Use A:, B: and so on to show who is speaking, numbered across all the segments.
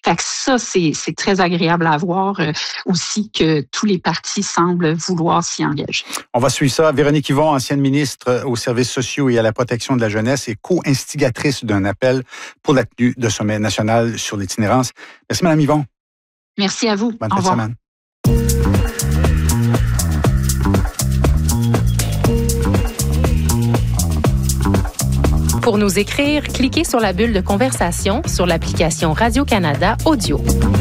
A: Fait que ça, c'est très agréable à voir aussi que tous les partis semblent vouloir s'y engager.
B: On va suivre ça. Véronique Yvon, ancienne ministre aux services sociaux et à la protection de la jeunesse et co-instigatrice d'un appel pour la tenue de sommet national sur l'itinérance. Merci, Mme Yvon.
A: Merci à vous.
B: Bonne fin de semaine.
C: Pour nous écrire, cliquez sur la bulle de conversation sur l'application Radio-Canada Audio.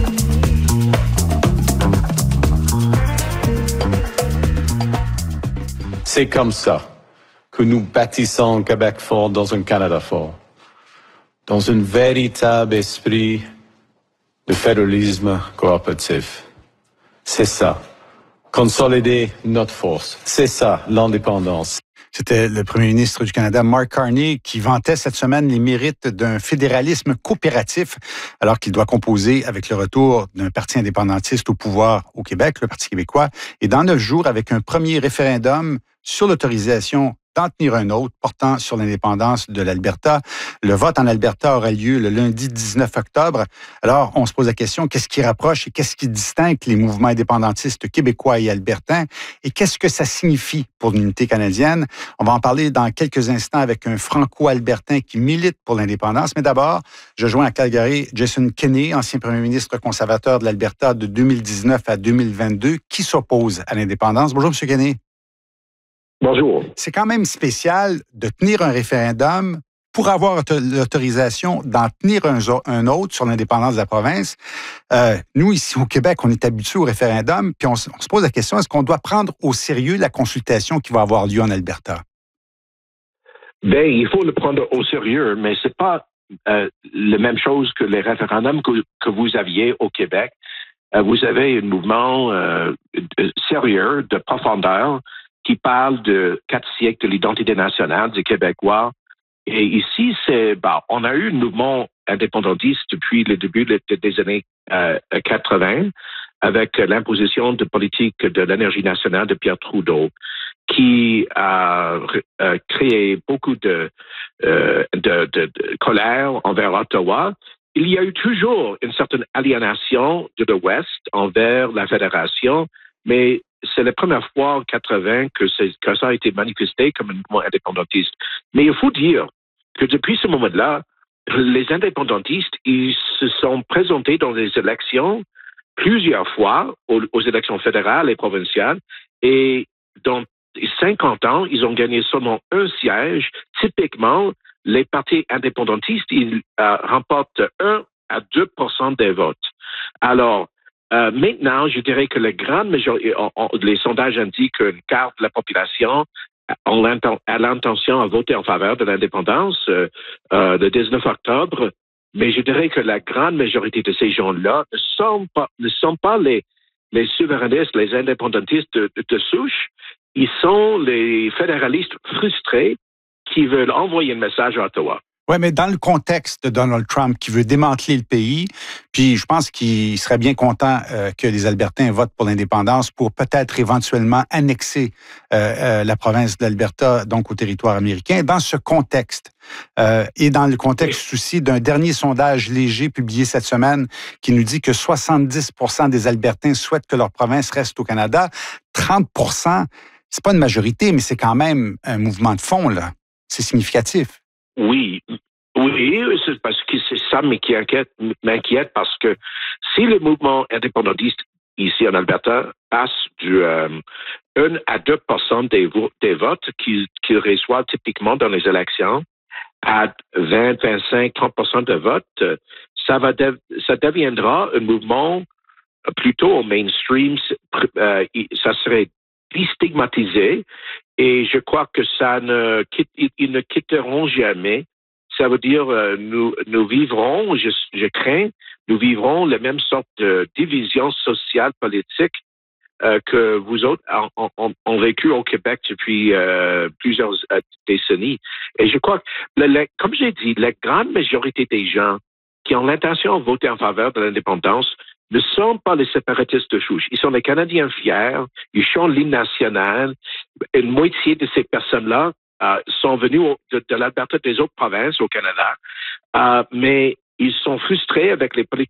D: C'est comme ça que nous bâtissons Québec fort dans un Canada fort, dans un véritable esprit de fédéralisme coopératif. C'est ça, consolider notre force. C'est ça, l'indépendance.
B: C'était le premier ministre du Canada, Mark Carney, qui vantait cette semaine les mérites d'un fédéralisme coopératif, alors qu'il doit composer avec le retour d'un parti indépendantiste au pouvoir au Québec, le Parti québécois, et dans 9 jours, avec un premier référendum sur l'autorisation d'en tenir un autre portant sur l'indépendance de l'Alberta. Le vote en Alberta aura lieu le lundi 19 octobre. Alors, on se pose la question, qu'est-ce qui rapproche et qu'est-ce qui distingue les mouvements indépendantistes québécois et albertains et qu'est-ce que ça signifie pour l'unité canadienne? On va en parler dans quelques instants avec un franco-albertain qui milite pour l'indépendance. Mais d'abord, je joins à Calgary Jason Kenney, ancien premier ministre conservateur de l'Alberta de 2019 à 2022, qui s'oppose à l'indépendance. Bonjour, M. Kenney.
E: Bonjour.
B: C'est quand même spécial de tenir un référendum pour avoir l'autorisation d'en tenir un autre sur l'indépendance de la province. Nous, ici au Québec, on est habitués au référendum, puis on se pose la question, est-ce qu'on doit prendre au sérieux la consultation qui va avoir lieu en Alberta?
E: Bien, il faut le prendre au sérieux, mais c'est pas la même chose que les référendums que vous aviez au Québec. Vous avez un mouvement sérieux, de profondeur, qui parle de 4 siècles de l'identité nationale des Québécois. Et ici, on a eu un mouvement indépendantiste depuis le début des années 80, avec l'imposition de politique de l'énergie nationale de Pierre Trudeau, qui a créé beaucoup de colère envers Ottawa. Il y a eu toujours une certaine aliénation de l'Ouest envers la Fédération, mais c'est la première fois en 80 que ça a été manifesté comme un mouvement indépendantiste. Mais il faut dire que depuis ce moment-là, les indépendantistes, ils se sont présentés dans les élections plusieurs fois, aux élections fédérales et provinciales, et dans 50 ans, ils ont gagné seulement un siège. Typiquement, les partis indépendantistes, ils remportent 1 à 2% des votes. Alors, maintenant, je dirais que la grande majorité, les sondages indiquent qu'une quart de la population a l'intention de voter en faveur de l'indépendance le 19 octobre, mais je dirais que la grande majorité de ces gens-là ne sont pas les souverainistes, les indépendantistes de souche. Ils sont les fédéralistes frustrés qui veulent envoyer un message à Ottawa.
B: Oui, mais dans le contexte de Donald Trump qui veut démanteler le pays, puis je pense qu'il serait bien content que les Albertains votent pour l'indépendance pour peut-être éventuellement annexer la province de l'Alberta, donc au territoire américain. Dans ce contexte, et dans le contexte aussi d'un dernier sondage léger publié cette semaine qui nous dit que 70% des Albertains souhaitent que leur province reste au Canada, 30%, c'est pas une majorité, mais c'est quand même un mouvement de fond, là. C'est significatif.
E: Oui, c'est parce que c'est ça qui m'inquiète parce que si le mouvement indépendantiste ici en Alberta passe du 1 à 2% des votes qu'ils reçoivent typiquement dans les élections à 20, 25, 30% de votes, ça deviendra un mouvement plutôt au mainstream, ça serait stigmatisé et je crois que ils ne quitteront jamais. Ça veut dire nous vivrons, je crains, nous vivrons la même sorte de division sociale politique que vous autres ont vécu au Québec depuis plusieurs décennies. Et je crois que, comme j'ai dit, la grande majorité des gens qui ont l'intention de voter en faveur de l'indépendance ne sont pas les séparatistes de souche. Ils sont des Canadiens fiers, ils chantent l'hymne national. Une moitié de ces personnes-là sont venus de l'Alberta des autres provinces au Canada. Mais ils sont frustrés avec les politiques